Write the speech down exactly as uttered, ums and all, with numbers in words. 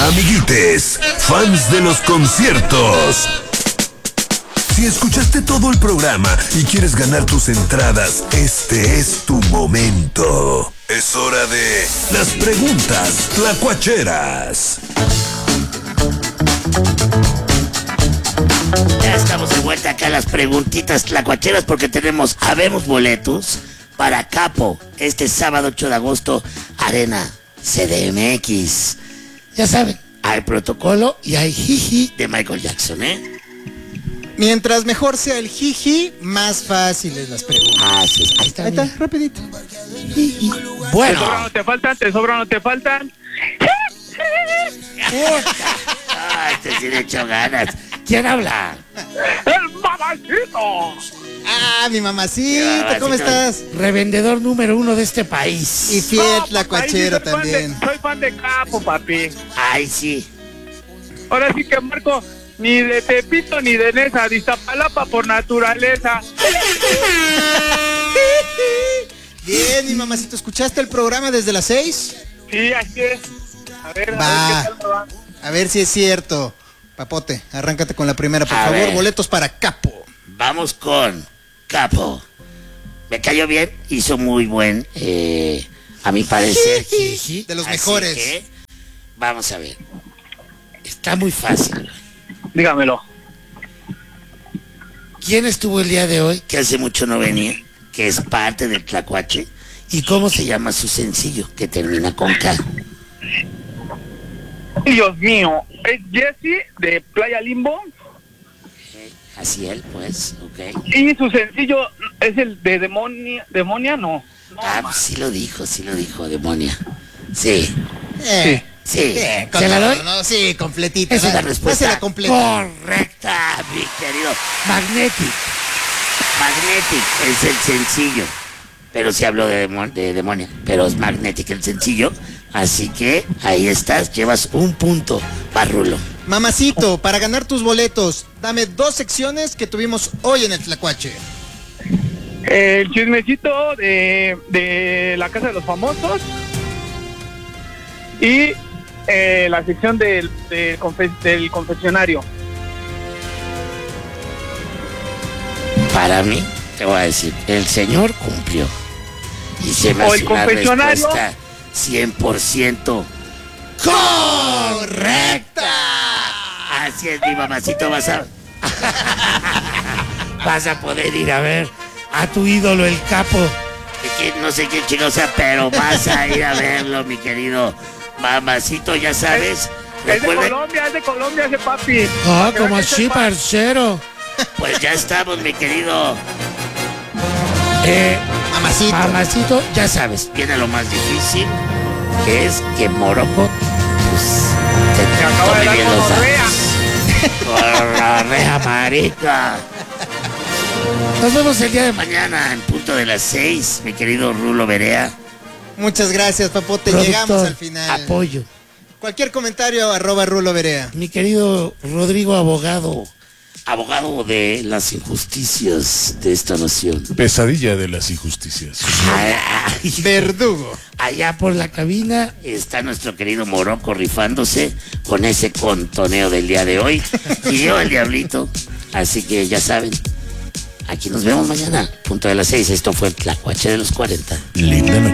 Amiguites, fans de los conciertos. Si escuchaste todo el programa y quieres ganar tus entradas, este es tu momento. Es hora de las preguntas tlacuacheras. Ya estamos de vuelta acá a las preguntitas tlacuacheras porque tenemos, habemos boletos para Capo este sábado ocho de agosto, Arena C D M X. Ya saben, hay protocolo y hay jiji de Michael Jackson, ¿eh? Mientras mejor sea el jiji, más fáciles las preguntas. Ah, sí, ahí está. Ahí está, rapidito. Jiji. Bueno. Te sobran, no te faltan, te sobran, no te faltan. Ah, este sí le echó ganas. ¿Quién habla? ¡El mamacito! Ah, mi mamacita, ¿cómo estás? Revendedor número uno de este país. Y fiel No, tlacuachero papi, soy fan también. de- soy fan de Capo, papi. Ay, sí. Ahora sí que Marco, ni de Tepito ni de Nesa, de Iztapalapa por naturaleza. Bien, mi mamacito, ¿escuchaste el programa desde las seis? Sí, así es. A ver, Va. a ver qué tal me va. A ver si es cierto. Papote, arráncate con la primera, por A favor. ver. Boletos para Capo. Vamos con Capo. Me cayó bien, hizo muy buen, eh, a mi parecer, jiji. De los Así mejores. que, vamos a ver. Está muy fácil. Dígamelo. ¿Quién estuvo el día de hoy, que hace mucho no venía, que es parte del tlacuache? ¿Y cómo se llama su sencillo, que termina con K? Dios mío, es Jesse de Playa Limbo Así él, pues, ok. y su sencillo es el de Demonia, Demonia no. no Ah, ma. pues sí lo dijo, sí lo dijo, demonia. Sí, Eh, sí. eh, ¿Se la doy? No, sí, completita. Esa es la Dale, respuesta dásela completa. correcta, mi querido. Magnetic. Magnetic es el sencillo. Pero sí hablo de, demo- de demonia. Pero es Magnetic el sencillo. Así que ahí estás, llevas un punto, Barrulo. Mamacito, para ganar tus boletos, dame dos secciones que tuvimos hoy en el Tlacuache. El chismecito de, de la Casa de los Famosos y eh, la sección del, del, confe- del confesionario. Para mí, te voy a decir, el señor cumplió. Y se me O hace el una confesionario. respuesta cien por ciento correcta. Así es, mi mamacito, vas a... vas a poder ir a ver a tu ídolo, el Capo. De que no sé qué chico sea, pero vas a ir a verlo, mi querido mamacito, ya sabes. Es de Recuerden, Colombia, es de Colombia ese papi. ah, Que como vaya a así, ser fan. parcero. Pues ya estamos, mi querido. Eh, Mamacito. Mamacito, ya sabes, viene lo más difícil, que es que Morocco, pues, te Me acaba de tome dar bien los gonorrea. datos. Gonorrea, marica. Nos vemos el día de mañana en punto de las seis, mi querido Rulo Berea. Muchas gracias, Papote. Productor, Llegamos al final. Apoyo. Cualquier comentario, arroba Rulo Berea. Mi querido Rodrigo Abogado, abogado de las injusticias de esta nación. Pesadilla de las injusticias. Ay, Verdugo. allá por la cabina está nuestro querido Morocco rifándose con ese contoneo del día de hoy. Y yo, el Diablito. Así que ya saben, aquí nos vemos mañana, punto de las seis. Esto fue el Tlacuache de los cuarenta. Linda noche.